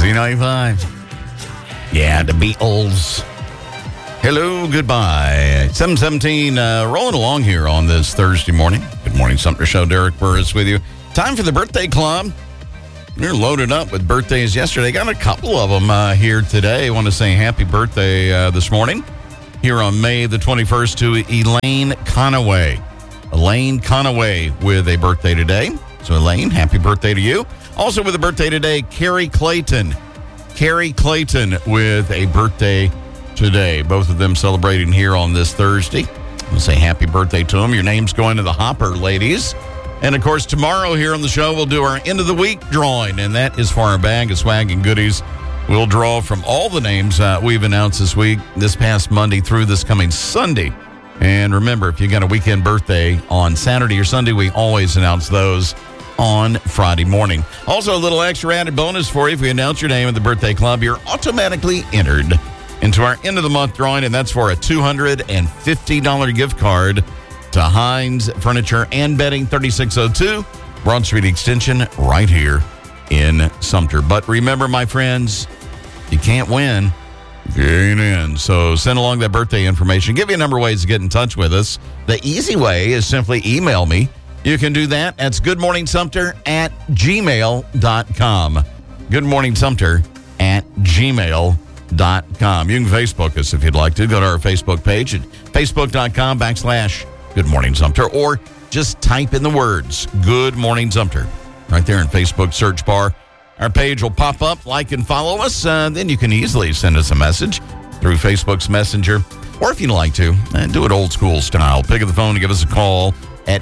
Z95. Yeah, the Beatles. Hello, goodbye. 7:17, rolling along here on this Thursday morning. Good morning, Sumter Show. Derek Burris with you. Time for the birthday club. We're loaded up with birthdays yesterday. Got a couple of them here today. I want to say happy birthday this morning here on May the 21st to Elaine Conaway. Elaine Conaway with a birthday today. So, Elaine, happy birthday to you. Also with a birthday today, Carrie Clayton. Carrie Clayton with a birthday today. Both of them celebrating here on this Thursday. We'll say happy birthday to them. Your name's going to the Hopper, ladies. And, of course, tomorrow here on the show, we'll do our end of the week drawing, and that is for our bag of swag and goodies. We'll draw from all the names we've announced this week, this past Monday through this coming Sunday. And remember, if you got a weekend birthday on Saturday or Sunday, we always announce those on Friday morning. Also, a little extra added bonus for you. If we announce your name at the birthday club, you're automatically entered into our end of the month drawing, and that's for a $250 gift card to Hines Furniture and Bedding, 3602 Broad Street Extension, right here in Sumter. But remember, my friends, you can't win if you ain't in. So send along that birthday information. Give you a number of ways to get in touch with us. The easy way is simply email me. You can do that. That's goodmorningsumter@gmail.com. goodmorningsumter@gmail.com. You can Facebook us if you'd like to. Go to our Facebook page at facebook.com/Good Morning Sumter, or just type in the words Good Morning Sumter right there in Facebook search bar. Our page will pop up. Like and follow us. Then you can easily send us a message through Facebook's Messenger. Or if you'd like to, do it old school style. Pick up the phone and give us a call at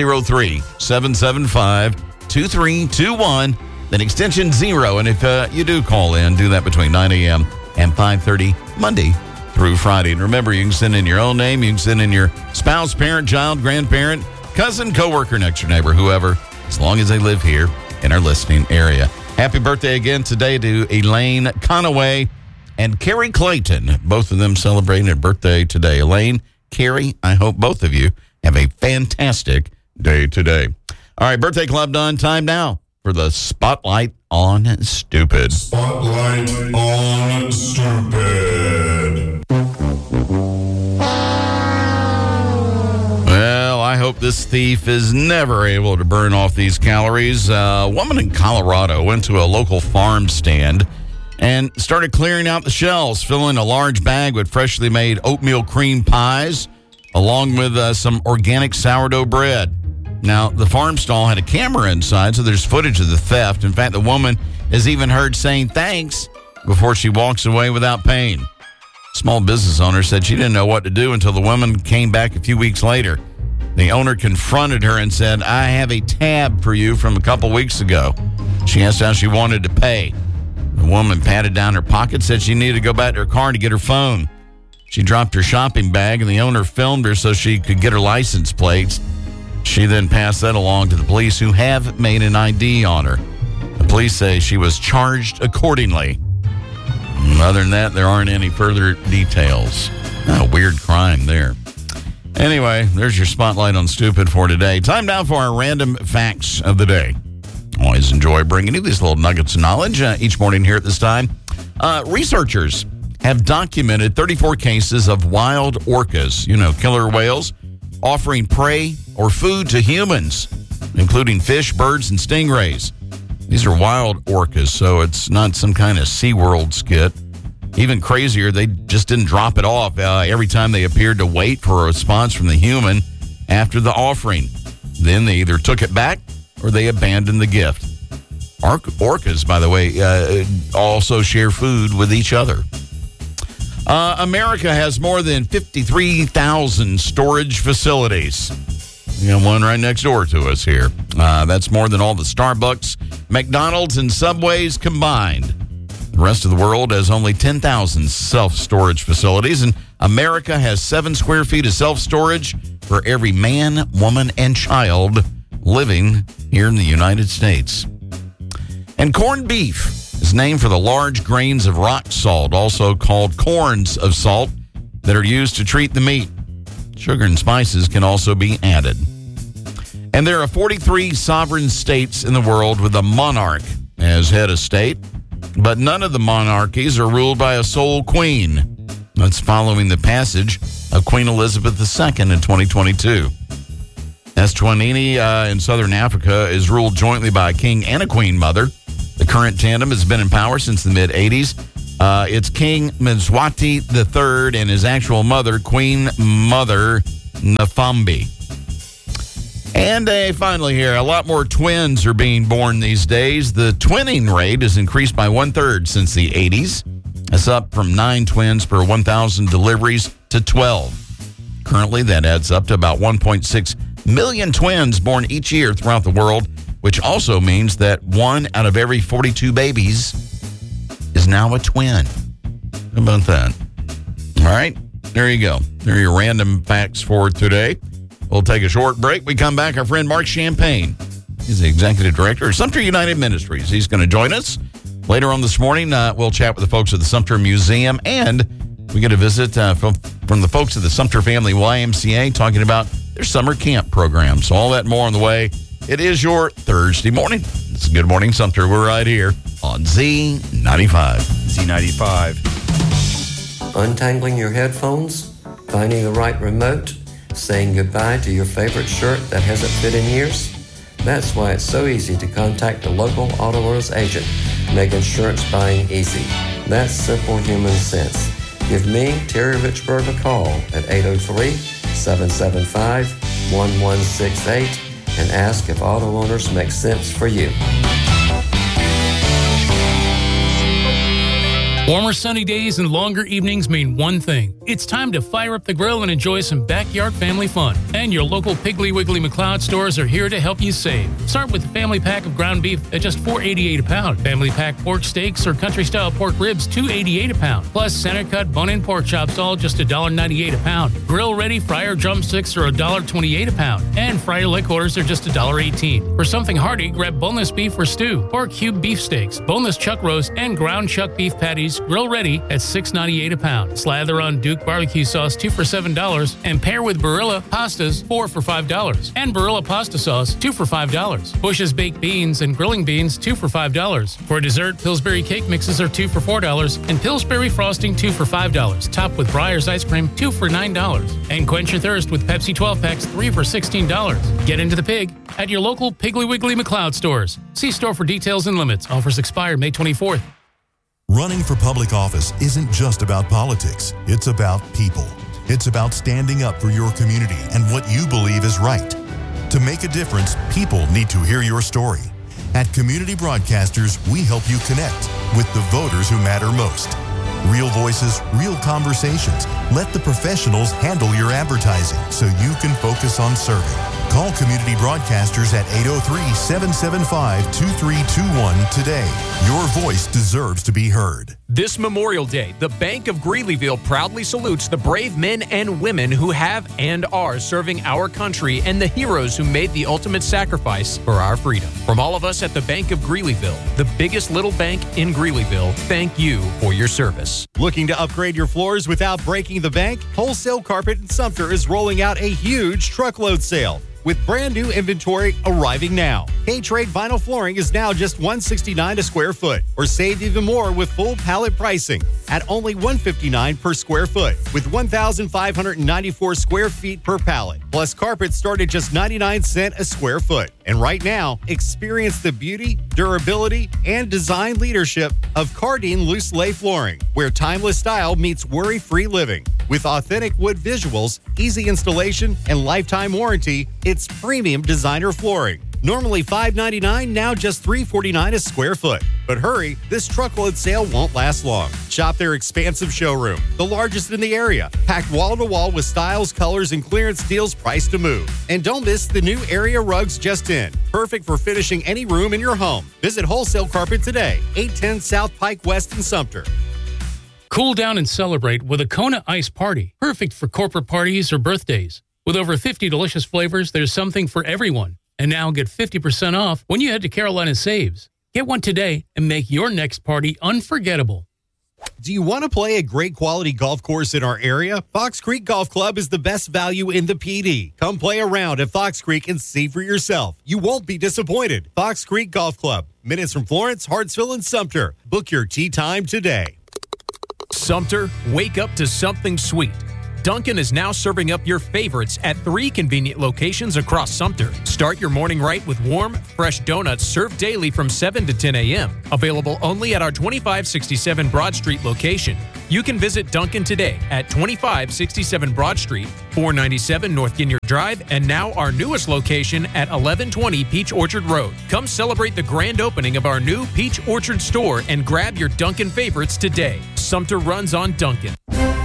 803-775-2321, then extension 0. And if you do call in, do that between 9 a.m. and 5:30, Monday through Friday. And remember, you can send in your own name. You can send in your spouse, parent, child, grandparent, cousin, coworker, next door neighbor, whoever, as long as they live here in our listening area. Happy birthday again today to Elaine Conaway and Carrie Clayton. Both of them celebrating their birthday today. Elaine, Carrie, I hope both of you have a fantastic day today. All right, birthday club done. Time now for the Spotlight on Stupid. Spotlight on Stupid. Well, I hope this thief is never able to burn off these calories. A woman in Colorado went to a local farm stand and started clearing out the shelves, filling a large bag with freshly made oatmeal cream pies, along with some organic sourdough bread. Now, the farm stall had a camera inside, so there's footage of the theft. In fact, the woman is even heard saying thanks before she walks away without paying. Small business owner said she didn't know what to do until the woman came back a few weeks later. The owner confronted her and said, "I have a tab for you from a couple weeks ago." She asked how she wanted to pay. The woman patted down her pocket, said she needed to go back to her car to get her phone. She dropped her shopping bag, and the owner filmed her so she could get her license plates. She then passed that along to the police, who have made an ID on her. The police say she was charged accordingly. Other than that, there aren't any further details. A weird crime there. Anyway, there's your Spotlight on Stupid for today. Time now for our random facts of the day. Always enjoy bringing you these little nuggets of knowledge each morning here at this time. Researchers have documented 34 cases of wild orcas, killer whales, offering prey or food to humans, including fish, birds, and stingrays. These are wild orcas, so it's not some kind of SeaWorld skit. Even crazier, they just didn't drop it off every time they appeared to wait for a response from the human after the offering. Then they either took it back or they abandoned the gift. Orcas, by the way, also share food with each other. America has more than 53,000 storage facilities. We got one right next door to us here. That's more than all the Starbucks, McDonald's, and Subways combined. The rest of the world has only 10,000 self-storage facilities, and America has 7 square feet of self-storage for every man, woman, and child living here in the United States. And corned beef is named for the large grains of rock salt, also called corns of salt, that are used to treat the meat. Sugar and spices can also be added. And there are 43 sovereign states in the world with a monarch as head of state. But none of the monarchies are ruled by a sole queen. That's following the passage of Queen Elizabeth II in 2022. Eswatini in southern Africa is ruled jointly by a king and a queen mother. The current tandem has been in power since the mid-'80s. It's King Mswati III and his actual mother, Queen Mother Nafambi. And finally here, a lot more twins are being born these days. The twinning rate has increased by 1/3 since the 80s. That's up from 9 twins per 1,000 deliveries to 12. Currently, that adds up to about 1.6 million twins born each year throughout the world, which also means that 1 out of every 42 babies is now a twin. How about that? All right, there you go. There are your random facts for today. We'll take a short break. We come back. Our friend Mark Champagne, he's the executive director of Sumter United Ministries. He's going to join us later on this morning. We'll chat with the folks at the Sumter Museum, and we get a visit from the folks at the Sumter Family YMCA talking about their summer camp program. So all that and more on the way. It is your Thursday morning. It's Good Morning Sumter. We're right here on Z95. Z95. Untangling your headphones, finding the right remote, saying goodbye to your favorite shirt that hasn't fit in years? That's why it's so easy to contact a local Auto Owners agent. Make insurance buying easy. That's simple human sense. Give me, Terry Richburg, a call at 803-775-1168 and ask if Auto Owners make sense for you. Warmer sunny days and longer evenings mean one thing. It's time to fire up the grill and enjoy some backyard family fun. And your local Piggly Wiggly McLeod stores are here to help you save. Start with a family pack of ground beef at just $4.88 a pound. Family pack pork steaks or country-style pork ribs, $2.88 a pound. Plus center-cut bone-in pork chops, all just $1.98 a pound. Grill-ready fryer drumsticks are $1.28 a pound. And fryer leg quarters are just $1.18. For something hearty, grab boneless beef or stew, or cube beef steaks, boneless chuck roast, and ground chuck beef patties, grill ready at $6.98 a pound. Slather on Duke barbecue sauce, 2 for $7, and pair with Barilla pastas, 4 for $5. And Barilla pasta sauce, 2 for $5. Bush's baked beans and grilling beans, 2 for $5. For dessert, Pillsbury cake mixes are 2 for $4, and Pillsbury frosting, 2 for $5. Topped with Breyer's ice cream, 2 for $9. And quench your thirst with Pepsi 12 packs, 3 for $16. Get into the pig at your local Piggly Wiggly McLeod stores. See store for details and limits. Offers expire May 24th. Running for public office isn't just about politics. It's about people. It's about standing up for your community and what you believe is right. To make a difference, people need to hear your story. At Community Broadcasters, we help you connect with the voters who matter most. Real voices, real conversations. Let the professionals handle your advertising so you can focus on serving. Call Community Broadcasters at 803-775-2321 today. Your voice deserves to be heard. This Memorial Day, the Bank of Greeleyville proudly salutes the brave men and women who have and are serving our country and the heroes who made the ultimate sacrifice for our freedom. From all of us at the Bank of Greeleyville, the biggest little bank in Greeleyville, thank you for your service. Looking to upgrade your floors without breaking the bank? Wholesale Carpet in Sumter is rolling out a huge truckload sale, with brand new inventory arriving now. K-Trade vinyl flooring is now just $169 a square foot, or save even more with full pallet pricing at only $159 per square foot, with 1,594 square feet per pallet. Plus, carpets start at just 99 cents a square foot. And right now, experience the beauty, durability, and design leadership of Cardine Loose Lay Flooring, where timeless style meets worry-free living. With authentic wood visuals, easy installation, and lifetime warranty, it's premium designer flooring. Normally $5.99, now just $3.49 a square foot. But hurry, this truckload sale won't last long. Shop their expansive showroom, the largest in the area, packed wall-to-wall with styles, colors, and clearance deals priced to move. And don't miss the new area rugs just in, perfect for finishing any room in your home. Visit Wholesale Carpet today, 810 South Pike West in Sumter. Cool down and celebrate with a Kona Ice Party, perfect for corporate parties or birthdays. With over 50 delicious flavors, there's something for everyone. And now get 50% off when you head to Carolina Saves. Get one today and make your next party unforgettable. Do you want to play a great quality golf course in our area? Fox Creek Golf Club is the best value in the PD. Come play around at Fox Creek and see for yourself. You won't be disappointed. Fox Creek Golf Club. Minutes from Florence, Hartsville, and Sumter. Book your tee time today. Sumter, wake up to something sweet. Dunkin' is now serving up your favorites at 3 convenient locations across Sumter. Start your morning right with warm, fresh donuts served daily from 7 to 10 a.m. Available only at our 2567 Broad Street location. You can visit Dunkin' today at 2567 Broad Street, 497 North Ginyard Drive, and now our newest location at 1120 Peach Orchard Road. Come celebrate the grand opening of our new Peach Orchard store and grab your Dunkin' favorites today. Sumter runs on Dunkin'.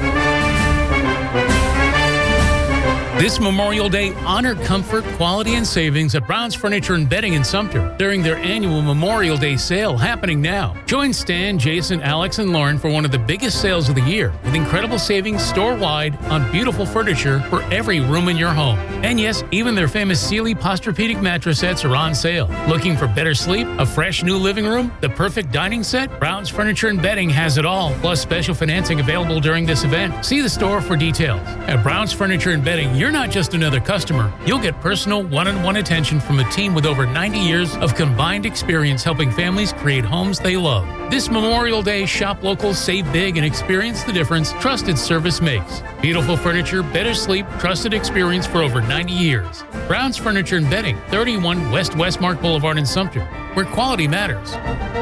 This Memorial Day, honor comfort, quality, and savings at Brown's Furniture and Bedding in Sumter during their annual Memorial Day sale happening now. Join Stan, Jason, Alex, and Lauren for one of the biggest sales of the year with incredible savings store-wide on beautiful furniture for every room in your home. And yes, even their famous Sealy Posturepedic mattress sets are on sale. Looking for better sleep, a fresh new living room, the perfect dining set? Brown's Furniture and Bedding has it all, plus special financing available during this event. See the store for details. At Brown's Furniture and Bedding, you're not just another customer. You'll get personal one-on-one attention from a team with over 90 years of combined experience helping families create homes they love. This Memorial Day, shop local, save big, and experience the difference trusted service makes. Beautiful furniture, better sleep, trusted experience for over 90 years. Brown's Furniture and Bedding, 31 West Westmark Boulevard in Sumter, where quality matters.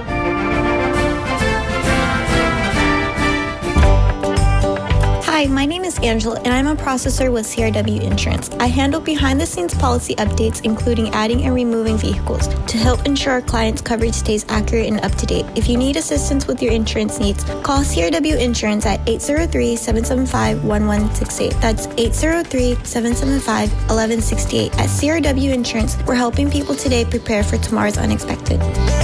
Hi, my name is Angela, and I'm a processor with CRW Insurance. I handle behind-the-scenes policy updates, including adding and removing vehicles, to help ensure our clients' coverage stays accurate and up-to-date. If you need assistance with your insurance needs, call CRW Insurance at 803-775-1168. That's 803-775-1168. At CRW Insurance, we're helping people today prepare for tomorrow's unexpected.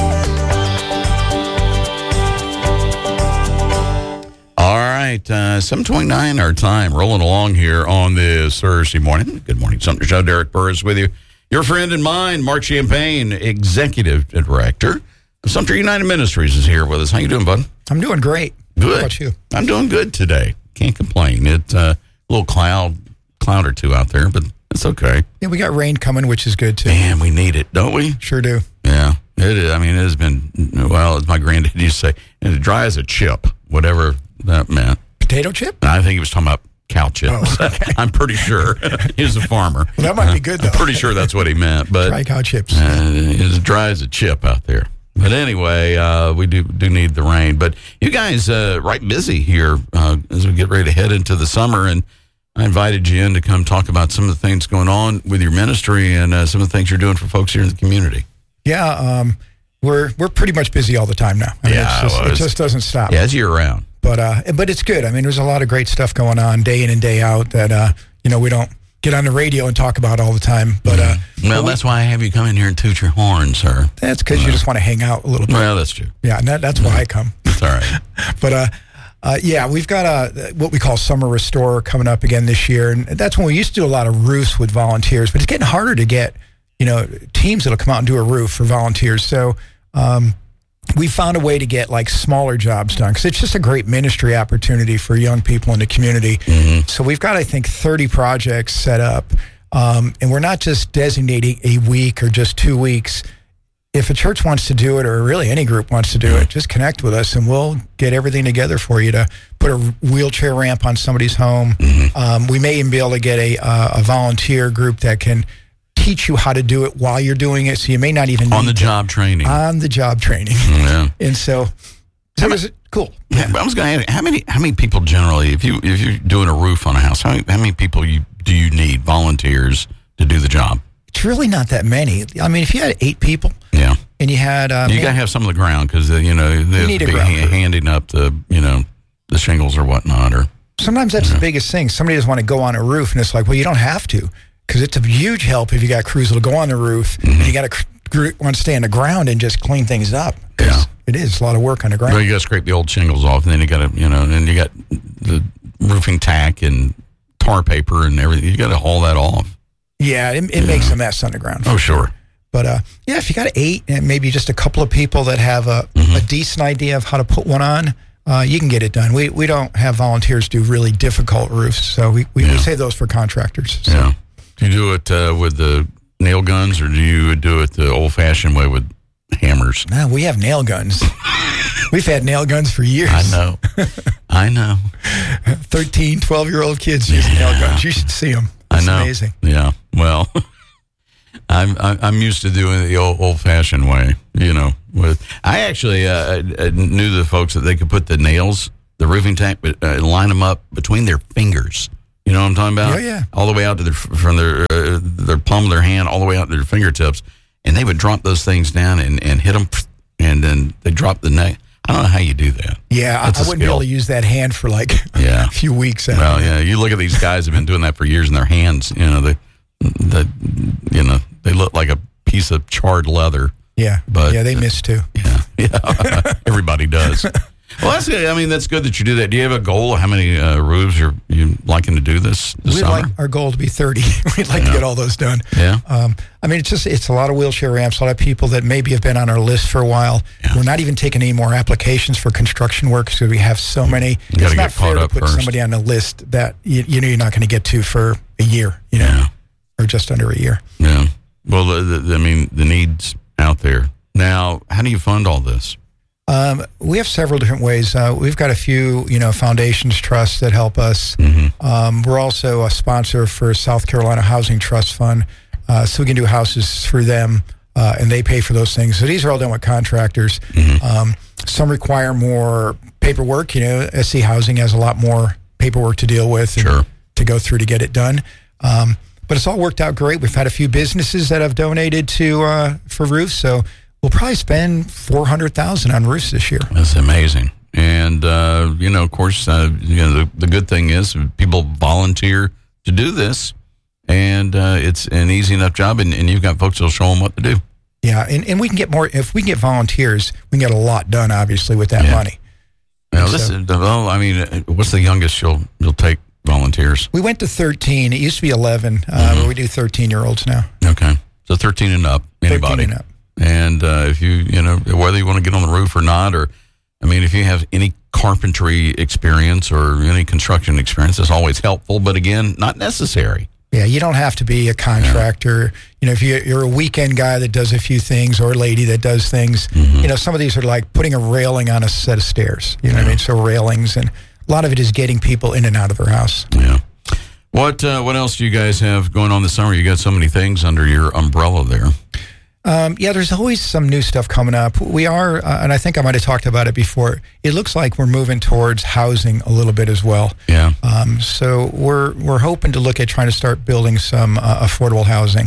All right, 7:29 our time, rolling along here on this Thursday morning. Good morning, Sumter Show. Derek Burris with you. Your friend and mine, Mark Champagne, Executive Director of Sumter United Ministries, is here with us. How you doing, bud? I'm doing great. Good. How about you? I'm doing good today. Can't complain. It's a little cloud or two out there, but it's okay. Yeah, we got rain coming, which is good, too. Man, we need it, don't we? Sure do. Yeah, it is. I mean, it has been, well, as my granddad used to say, it's dry as a chip, whatever that meant. Potato chip? I think he was talking about cow chips. Oh, okay. I'm pretty sure. He was a farmer. Well, that might be good, though. I'm pretty sure that's what he meant. But dry cow chips. It's dry as a chip out there. But anyway, we do need the rain. But you guys right busy here as we get ready to head into the summer. And I invited you in to come talk about some of the things going on with your ministry and some of the things you're doing for folks here in the community. Yeah, we're pretty much busy all the time now. I mean, it just doesn't stop. Yeah, it's year round. But it's good. I mean, there's a lot of great stuff going on day in and day out that we don't get on the radio and talk about all the time. But that's why I have you come in here and toot your horn, sir. That's because you just want to hang out a little bit. Well, that's true. Yeah, and that's why I come. That's all right. But we've got what we call Summer Restore coming up again this year, and that's when we used to do a lot of roofs with volunteers. But it's getting harder to get teams that'll come out and do a roof for volunteers. So we found a way to get like smaller jobs done because it's just a great ministry opportunity for young people in the community. Mm-hmm. So we've got, I think, 30 projects set up, and we're not just designating a week or just 2 weeks. If a church wants to do it, or really any group wants to do it, just connect with us and we'll get everything together for you to put a wheelchair ramp on somebody's home. Mm-hmm. We may even be able to get a volunteer group that can teach you how to do it while you're doing it, so you may not even on the job training. Yeah. And so it's cool. Yeah. I was going to ask, how many people generally, if you're doing a roof on a house, how many people do you need volunteers to do the job? It's really not that many. I mean, if you had 8 people, and you had you got to have some of the ground because they'll be handing up the shingles or whatnot. Or sometimes that's the biggest thing. Somebody doesn't want to go on a roof, and it's like, well, you don't have to. Because it's a huge help if you got crews that'll go on the roof and you got to want to stay on the ground and just clean things up. Yeah, it is a lot of work on the ground. Well, you got to scrape the old shingles off, and then you got to, then you got the roofing tack and tar paper and everything. You got to haul that off. Yeah, it makes a mess on the ground. Oh, sure. But if you got 8 and maybe just a couple of people that have a decent idea of how to put one on, you can get it done. We don't have volunteers do really difficult roofs, so we save those for contractors. So. Yeah. Do you do it with the nail guns, or do you do it the old-fashioned way with hammers? No, we have nail guns. We've had nail guns for years. I know. 13, 12-year-old kids use nail guns. You should see them. It's amazing. Yeah. Well, I'm used to doing it the old-fashioned way. I actually knew the folks that they could put the nails, the roofing tack, line them up between their fingers. You know what I'm talking about? Oh, yeah. All the way out to from their palm of their hand all the way out to their fingertips, and they would drop those things down and hit them, and then they drop the neck. I don't know how you do that. Yeah, I wouldn't be able to use that hand for a few weeks. Well, yeah, you look at these guys who've been doing that for years, and their hands, they look like a piece of charred leather. Yeah, but they miss too. Yeah, everybody does. Well, that's good. I mean, that's good that you do that. Do you have a goal of how many roofs you liking to do this We'd summer? like our goal to be 30. We'd like to get all those done. Yeah. I mean, it's a lot of wheelchair ramps, a lot of people that maybe have been on our list for a while. Yeah. We're not even taking any more applications for construction work because we have so many. It's not fair to put somebody on a list that you're not going to get to for a year, or just under a year. Yeah. Well, the needs out there. Now, how do you fund all this? We have several different ways. We've got a few, foundations, trusts that help us. Mm-hmm. We're also a sponsor for South Carolina Housing Trust Fund, so we can do houses for them, and they pay for those things. So these are all done with contractors. Mm-hmm. Some require more paperwork. SC Housing has a lot more paperwork to deal with and to go through to get it done. But it's all worked out great. We've had a few businesses that have donated for roofs, so we'll probably spend $400,000 on roofs this year. That's amazing. And, of course, the good thing is people volunteer to do this, and it's an easy enough job, and you've got folks that'll show them what to do. Yeah, and we can get more. If we can get volunteers, we can get a lot done, obviously, with that money. Now, what's the youngest you'll take volunteers? We went to 13. It used to be 11, but we do 13-year-olds now. Okay. So 13 and up, anybody. 13 and up. And if you whether you want to get on the roof or not, or, if you have any carpentry experience or any construction experience, it's always helpful, but again, not necessary. Yeah, you don't have to be a contractor. Yeah. If you're a weekend guy that does a few things or a lady that does things, some of these are like putting a railing on a set of stairs. You know what I mean? So railings, and a lot of it is getting people in and out of their house. Yeah. What else do you guys have going on this summer? You got so many things under your umbrella there. There's always some new stuff coming up. We are, and I think I might have talked about it before, it looks like we're moving towards housing a little bit as well. Yeah. So we're hoping to look at trying to start building some affordable housing.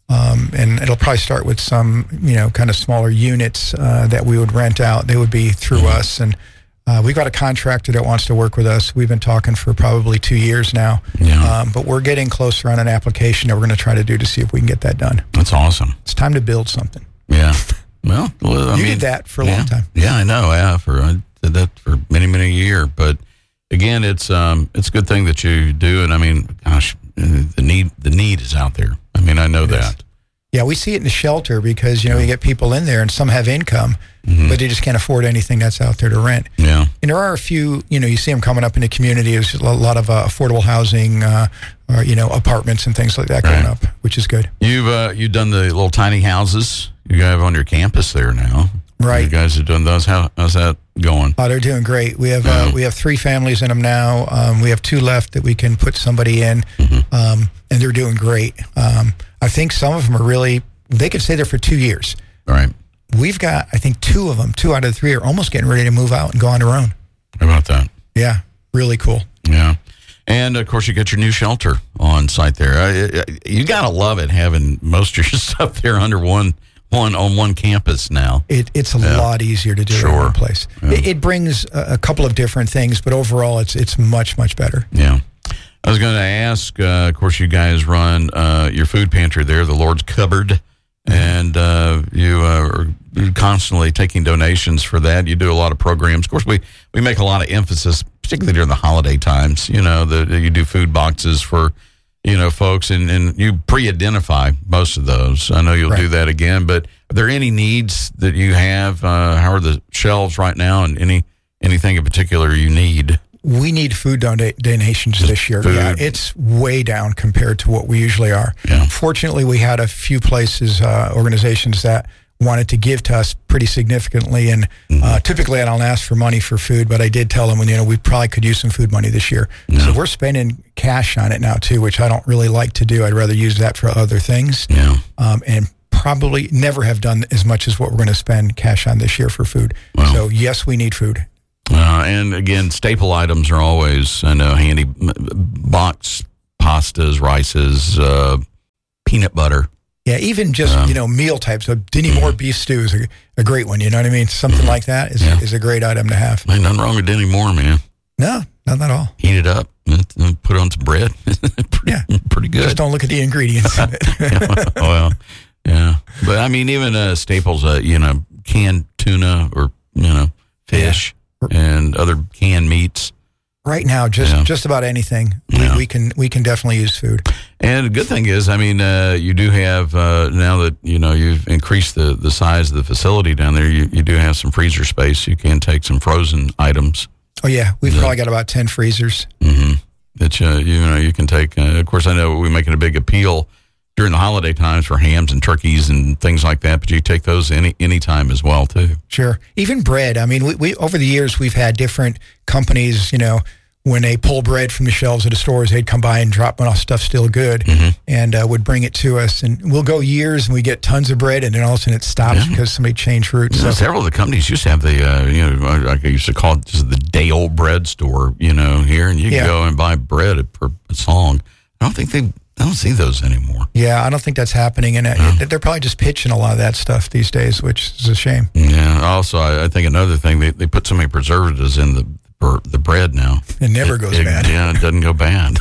And it'll probably start with some, kind of smaller units that we would rent out. They would be through us. And we've got a contractor that wants to work with us. We've been talking for probably 2 years now. Yeah. But we're getting closer on an application that we're going to try to do to see if we can get that done. That's awesome. It's time to build something. Yeah. Well, you did that for a long time. Yeah, I know. Yeah, I did that for many, many years. But again, it's a good thing that you do. And gosh, the need is out there. I know that. Yeah, we see it in the shelter because, you get people in there and some have income, but they just can't afford anything that's out there to rent. Yeah. And there are a few, you see them coming up in the community. There's a lot of affordable housing, or, apartments and things like that going up, which is good. You've done the little tiny houses you have on your campus there now. Right. You guys have done those. How's that going? Oh, they're doing great. We have 3 families in them now. We have 2 left that we can put somebody in, and they're doing great. I think some of them are really, they could stay there for 2 years. All right. We've got, I think 2 of them, 2 out of the 3 are almost getting ready to move out and go on their own. How about that? Yeah, really cool. Yeah. And, of course, you got your new shelter on site there. You got to love it having most of your stuff there under one on one campus now. It's a lot easier to do in one place. Yeah. It brings a couple of different things, but overall it's much, much better. Yeah. I was going to ask, of course, you guys run your food pantry there, the Lord's Cupboard, and you are constantly taking donations for that. You do a lot of programs. Of course, we make a lot of emphasis, particularly during the holiday times, you do food boxes for, folks, and you pre-identify most of those. I know you'll do that again, but are there any needs that you have? How are the shelves right now, and any anything in particular you need? We need food donations this year. Food. Yeah, it's way down compared to what we usually are. Yeah. Fortunately, we had a few places, organizations that wanted to give to us pretty significantly. And typically I don't ask for money for food, but I did tell them, we probably could use some food money this year. Yeah. So we're spending cash on it now too, which I don't really like to do. I'd rather use that for other things. Yeah. And probably never have done as much as what we're going to spend cash on this year for food. Wow. So yes, we need food. And again, staple items are always, I know, handy. Box pastas, rices, peanut butter. Yeah, even just, meal types. So Dinty Moore beef stew is a great one, you know what I mean? Something like that is a great item to have. Ain't nothing wrong with Dinty Moore, man. No, not at all. Heat it up and put on some bread. Pretty good. Just don't look at the ingredients in it. Well, yeah. But, I mean, even staples, canned tuna or, fish and other canned meats. Right now, just about anything. We can definitely use food. And the good thing is, you do have, now that, you've increased the size of the facility down there, you do have some freezer space. You can take some frozen items. Oh, yeah. We've probably got about 10 freezers. Mm-hmm. That, you can take. Of course, I know we're making a big appeal during the holiday times for hams and turkeys and things like that, but you take those any time as well, too. Sure. Even bread. We over the years, we've had different companies, when they pull bread from the shelves at the stores, they'd come by and drop when our stuff's still good and would bring it to us. And we'll go years and we get tons of bread, and then all of a sudden it stops because somebody changed routes. So several of the companies used to have the, like I used to call it just the day-old bread store, here, and you can go and buy bread per song. I don't see those anymore. Yeah, I don't think that's happening. And they're probably just pitching a lot of that stuff these days, which is a shame. Yeah. Also, I think another thing, they put so many preservatives in the bread now. It never goes bad. Yeah, it doesn't go bad.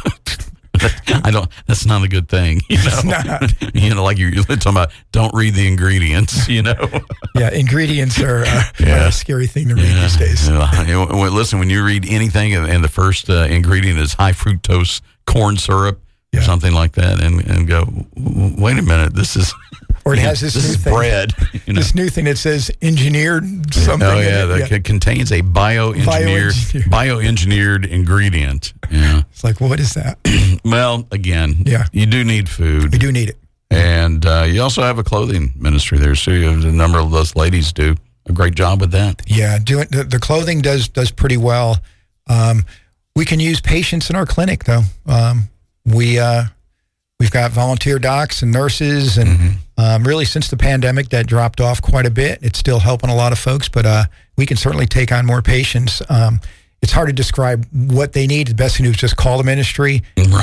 That's not a good thing. It's not. Like you're talking about, don't read the ingredients, Yeah, ingredients are a scary thing to read these days. Listen, when you read anything and the first ingredient is high fructose corn syrup, or something like that, and go, wait a minute, this is, or it has this new thing, bread. This new thing that says engineered something. Oh yeah, that contains a bioengineered ingredient. Yeah, it's like, what is that? Well, again, you do need food. We do need it, and you also have a clothing ministry there, so you have a number of those ladies do a great job with that. Yeah, doing the clothing does pretty well. We can use patients in our clinic though. We've got volunteer docs and nurses, and really since the pandemic that dropped off quite a bit. It's still helping a lot of folks, but we can certainly take on more patients. It's hard to describe what they need. The best thing to do is just call the ministry,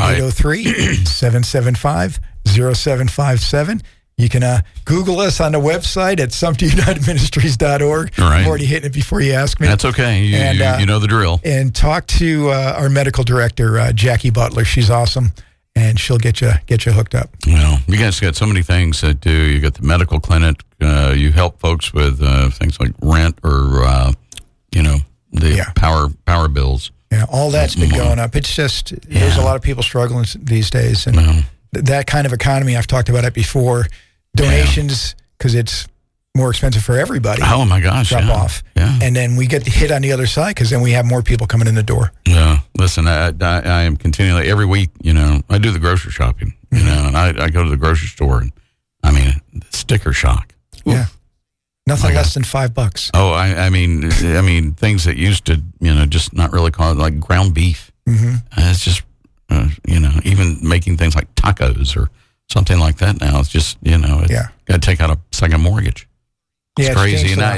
803-775-0757. You can Google us on the website at SumterUnitedMinistries.org. Right. I'm already hitting it before you ask me. That's okay. You know the drill. And talk to our medical director, Jackie Butler. She's awesome, and she'll get you hooked up. Well, you guys got so many things that do. You got the medical clinic. You help folks with things like rent or the power bills. Yeah, all that's been going up. It's just there's a lot of people struggling these days, and that kind of economy, I've talked about it before. Donations, because it's more expensive for everybody. Oh my gosh, drop off. Yeah. And then we get the hit on the other side because then we have more people coming in the door. Yeah. Listen, I am continually every week. I do the grocery shopping. And I go to the grocery store, and sticker shock. Yeah. Nothing less than $5. Oh, I mean, things that used to, just not really cost, like ground beef. Mm-hmm. It's just, even making things like tacos or something like that now. It's just, got to take out a second mortgage. It's crazy, and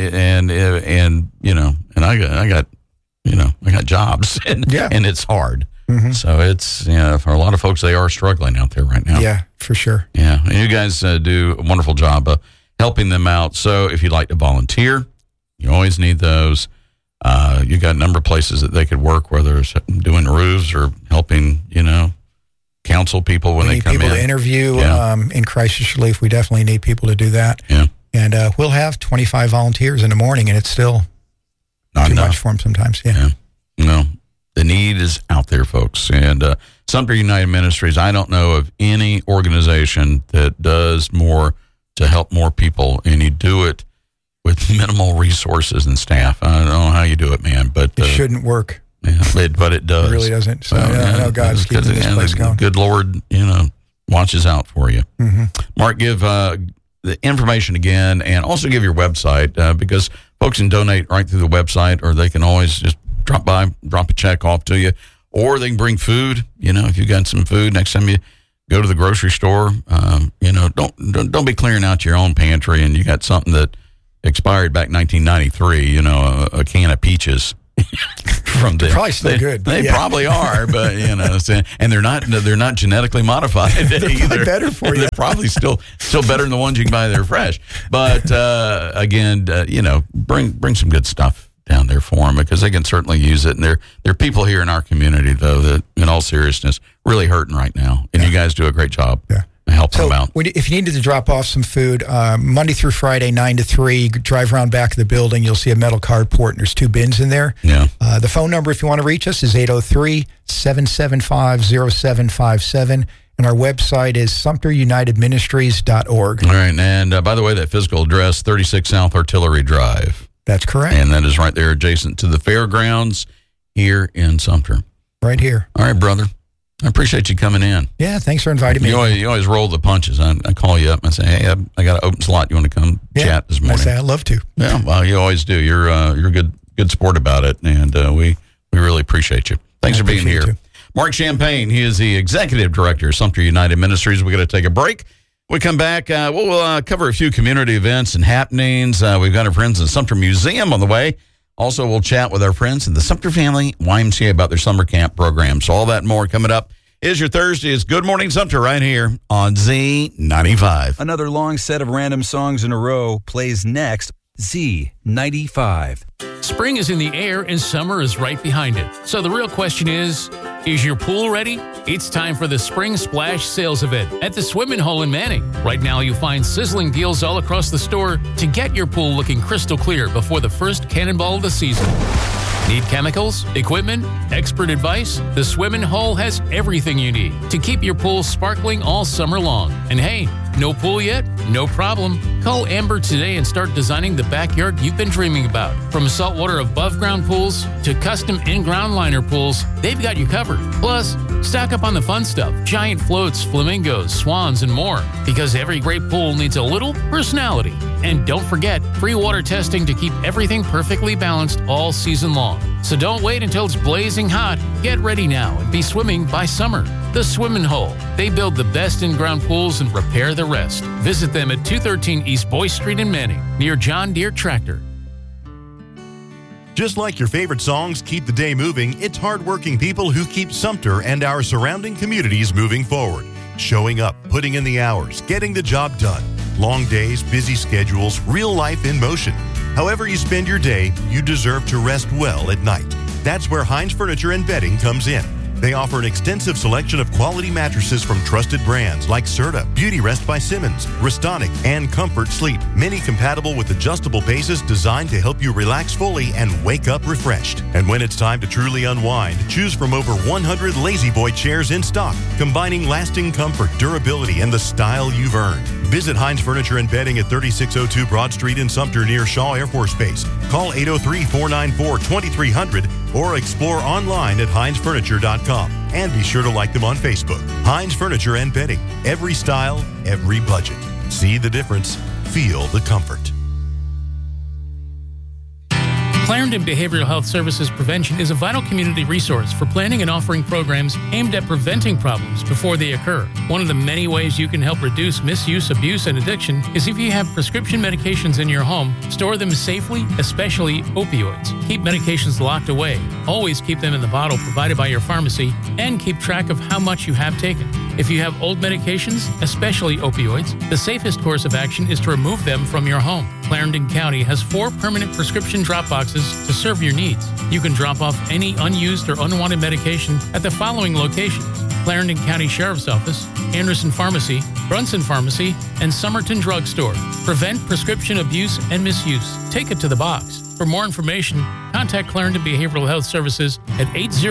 I got jobs, and it's hard. Mm-hmm. So it's for a lot of folks, they are struggling out there right now. Yeah, for sure. Yeah, and you guys do a wonderful job of helping them out. So if you'd like to volunteer, you always need those. You got a number of places that they could work, whether it's doing roofs or helping, counsel people when they come in. We need people to interview in crisis relief. We definitely need people to do that. Yeah. And we'll have 25 volunteers in the morning, and it's still not too much for them sometimes. Yeah. No, the need is out there, folks. And Sumter United Ministries, I don't know of any organization that does more to help more people, and you do it with minimal resources and staff. I don't know how you do it, man. But it shouldn't work. Yeah, but it does. It really doesn't. So I know God's keeping this place going. Good Lord, watches out for you. Mm-hmm. Mark, give the information again, and also give your website because folks can donate right through the website, or they can always just drop by, drop a check off to you, or they can bring food. If you got some food next time you go to the grocery store, don't be clearing out your own pantry and you got something that expired back 1993. A can of peaches. From them. Probably still good. They probably are, but and they're not genetically modified either. Better for you. They're probably still better than the ones you can buy that are fresh. But again, bring some good stuff down there for them because they can certainly use it. And there are people here in our community though that, in all seriousness, really hurting right now, and you guys do a great job. Yeah. Helping them out. If you needed to drop off some food, Monday through Friday, 9 to 3, you drive around back of the building, you'll see a metal carport, and there's 2 bins in there. Yeah. The phone number, if you want to reach us, is 803-775-0757, and our website is SumterUnitedMinistries.org. All right, and by the way, that physical address, 36 South Artillery Drive. That's correct. And that is right there adjacent to the fairgrounds here in Sumter. Right here. All right, brother. I appreciate you coming in. Yeah, thanks for inviting me. You always roll the punches. I call you up and I say, hey, I got an open slot. You want to come chat this morning? I say, I'd love to. Yeah, well, you always do. You're a good sport about it, and we really appreciate you. Thanks for being here. Mark Champagne, he is the Executive Director of Sumter United Ministries. We're going to take a break. When we come back, we'll cover a few community events and happenings. We've got our friends in the Sumter Museum on the way. Also, we'll chat with our friends in the Sumter Family YMCA about their summer camp program. So all that and more coming up. Is your Thursday is Good Morning Sumter right here on Z95. Another long set of random songs in a row plays next. Z95. Spring is in the air and summer is right behind it. So the real question is your pool ready? It's time for the Spring Splash Sales Event at the Swimming Hole in Manning. Right now you'll find sizzling deals all across the store to get your pool looking crystal clear before the first cannonball of the season. Need chemicals, equipment, expert advice? The Swimming Hole has everything you need to keep your pool sparkling all summer long. And hey, no pool yet? No problem. Call Amber today and start designing the backyard you've been dreaming about. From saltwater above-ground pools to custom in-ground liner pools, they've got you covered. Plus, stock up on the fun stuff, giant floats, flamingos, swans, and more. Because every great pool needs a little personality. And don't forget, free water testing to keep everything perfectly balanced all season long. So don't wait until it's blazing hot. Get ready now and be swimming by summer. The Swimming Hole. They build the best in-ground pools and repair the rest. Visit them at 213 East Boyce Street in Manning, near John Deere Tractor. Just like your favorite songs keep the day moving, it's hardworking people who keep Sumter and our surrounding communities moving forward. Showing up, putting in the hours, getting the job done. Long days, busy schedules, real life in motion. However you spend your day, you deserve to rest well at night. That's where Hines Furniture and Bedding comes in. They offer an extensive selection of quality mattresses from trusted brands like Serta, Beauty Rest by Simmons, Restonic, and Comfort Sleep. Many compatible with adjustable bases designed to help you relax fully and wake up refreshed. And when it's time to truly unwind, choose from over 100 Lazy Boy chairs in stock, combining lasting comfort, durability, and the style you've earned. Visit Hines Furniture and Bedding at 3602 Broad Street in Sumter near Shaw Air Force Base. Call 803-494-2300 or explore online at hinesfurniture.com. And be sure to like them on Facebook. Hines Furniture and Bedding. Every style, every budget. See the difference. Feel the comfort. Clarendon Behavioral Health Services Prevention is a vital community resource for planning and offering programs aimed at preventing problems before they occur. One of the many ways you can help reduce misuse, abuse, and addiction is if you have prescription medications in your home, store them safely, especially opioids. Keep medications locked away. Always keep them in the bottle provided by your pharmacy, and keep track of how much you have taken. If you have old medications, especially opioids, the safest course of action is to remove them from your home. Clarendon County has 4 permanent prescription drop boxes to serve your needs. You can drop off any unused or unwanted medication at the following locations: Clarendon County Sheriff's Office, Anderson Pharmacy, Brunson Pharmacy, and Somerton Drug Store. Prevent prescription abuse and misuse. Take it to the box. For more information, contact Clarendon Behavioral Health Services at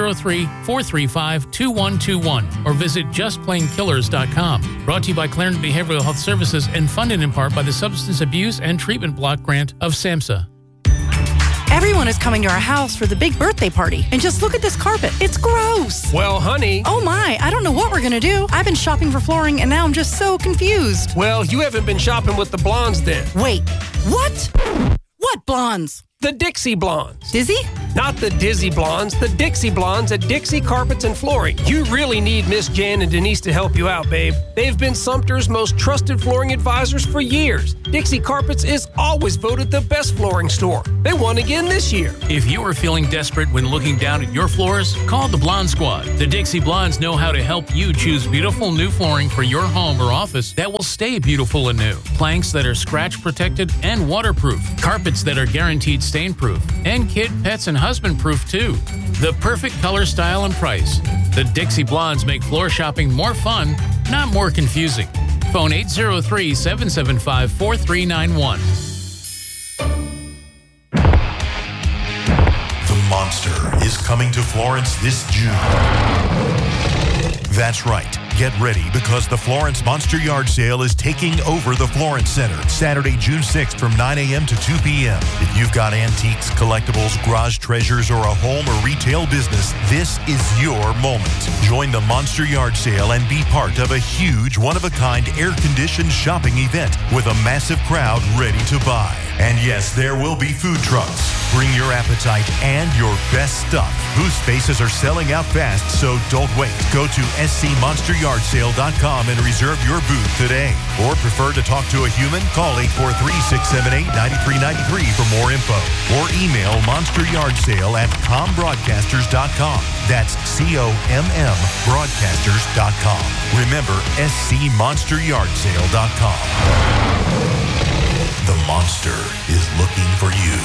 803-435-2121 or visit justplainkillers.com. Brought to you by Clarendon Behavioral Health Services and funded in part by the Substance Abuse and Treatment Block Grant of SAMHSA. Everyone is coming to our house for the big birthday party. And just look at this carpet. It's gross. Well, honey. Oh my, I don't know what we're going to do. I've been shopping for flooring and now I'm just so confused. Well, you haven't been shopping with the blondes then. Wait, what? What blondes? The Dixie Blondes. Dizzy? Not the Dizzy Blondes, the Dixie Blondes at Dixie Carpets and Flooring. You really need Miss Jan and Denise to help you out, babe. They've been Sumter's most trusted flooring advisors for years. Dixie Carpets is always voted the best flooring store. They won again this year. If you are feeling desperate when looking down at your floors, call the Blonde Squad. The Dixie Blondes know how to help you choose beautiful new flooring for your home or office that will stay beautiful and new. Planks that are scratch protected and waterproof. Carpets that are guaranteed stain proof. And kid, pets, and husband proof too. The perfect color, style, and price. The Dixie Blondes make floor shopping more fun, not more confusing. Phone 803-775-4391. The Monster is coming to Florence this June. That's right. Get ready because the Florence Monster Yard Sale is taking over the Florence Center Saturday, June 6th from 9 a.m. to 2 p.m. If you've got antiques, collectibles, garage treasures, or a home or retail business, this is your moment. Join the Monster Yard Sale and be part of a huge, one-of-a-kind, air-conditioned shopping event with a massive crowd ready to buy. And yes, there will be food trucks. Bring your appetite and your best stuff. Booth spaces are selling out fast, so don't wait. Go to scmonsteryardsale.com and reserve your booth today. Or prefer to talk to a human? Call 843-678-9393 for more info. Or email monsteryardsale@combroadcasters.com. That's COMM broadcasters.com. Remember, scmonsteryardsale.com. The Monster is looking for you.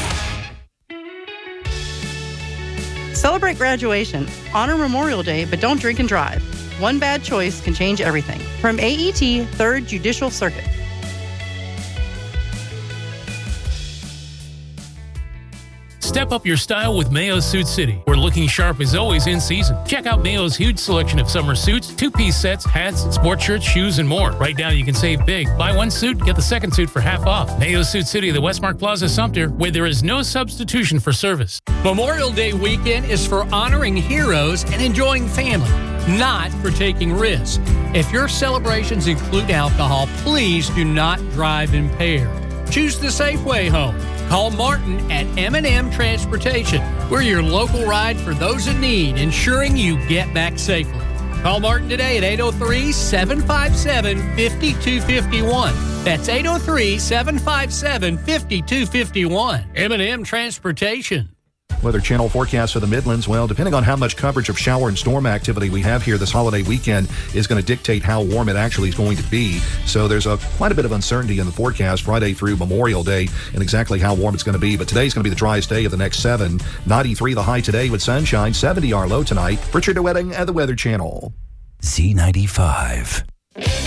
Celebrate graduation. Honor Memorial Day, but don't drink and drive. One bad choice can change everything. From AET 3rd Judicial Circuit. Step up your style with Mayo's Suit City, where looking sharp is always in season. Check out Mayo's huge selection of summer suits, two-piece sets, hats, sports shirts, shoes, and more. Right now you can save big. Buy one suit, get the second suit for half off. Mayo's Suit City, the Westmark Plaza, Sumter, where there is no substitution for service. Memorial Day weekend is for honoring heroes and enjoying family, not for taking risks. If your celebrations include alcohol, please do not drive impaired. Choose the safe way home. Call Martin at M&M Transportation. We're your local ride for those in need, ensuring you get back safely. Call Martin today at 803-757-5251. That's 803-757-5251. M&M Transportation. Weather Channel forecast for the Midlands. Well, depending on how much coverage of shower and storm activity we have here this holiday weekend is going to dictate how warm it actually is going to be. So there's quite a bit of uncertainty in the forecast Friday through Memorial Day and exactly how warm it's going to be. But today's going to be the driest day of the next 7. 93 the high today with sunshine. 70 our low tonight. Richard DeWetting at the Weather Channel. Z95.